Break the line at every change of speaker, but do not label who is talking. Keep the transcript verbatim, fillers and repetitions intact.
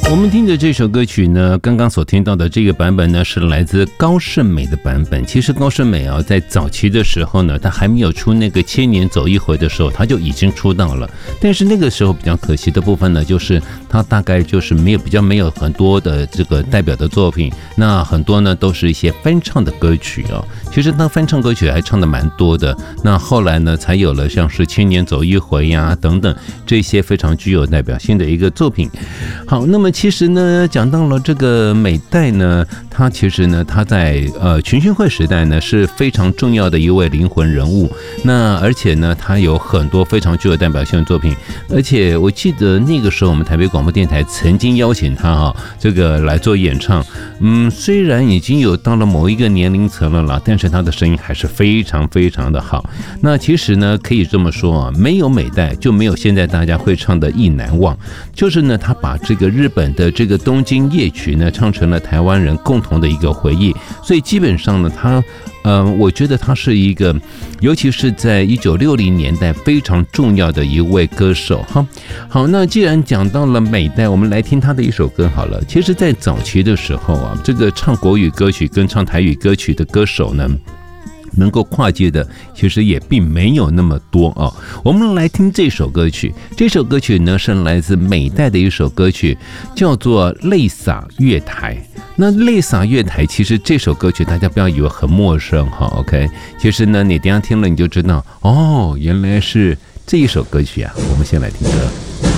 我们听的这首歌曲呢，刚刚所听到的这个版本呢，是来自高胜美的版本。其实高胜美啊，在早期的时候呢，她还没有出那个千年走一回的时候，她就已经出道了。但是那个时候比较可惜的部分呢，就是她大概就是没有比较没有很多的这个代表的作品，那很多呢都是一些翻唱的歌曲哦。其实她翻唱歌曲还唱的蛮多的。那后来呢，才有了像是千年走一回呀、啊、等等这些非常具有代表性的一个作品。好，那么其实呢，讲到了这个美代呢，他其实呢，他在呃群星会时代呢是非常重要的一位灵魂人物。那而且呢，他有很多非常具有代表性的作品。而且我记得那个时候，我们台北广播电台曾经邀请他哈，这个来做演唱。嗯，虽然已经有到了某一个年龄层了啦，但是他的声音还是非常非常的好。那其实呢，可以这么说啊，没有美代就没有现在大家会唱的《意难忘》。就是呢，他把这个日本的这个东京夜曲呢，唱成了台湾人共同的一个回忆。所以基本上呢，他，呃，我觉得他是一个，尤其是在一九六零年代非常重要的一位歌手哈。好，那既然讲到了美代，我们来听他的一首歌好了。其实，在早期的时候啊，这个唱国语歌曲跟唱台语歌曲的歌手呢，能够跨界的其实也并没有那么多啊。我们来听这首歌曲，这首歌曲呢是来自美代的一首歌曲，叫做《泪洒月台》。那《泪洒月台》其实这首歌曲大家不要以为很陌生哈 ，OK？ 其实呢，你等一下听了你就知道，哦，原来是这一首歌曲啊。我们先来听歌。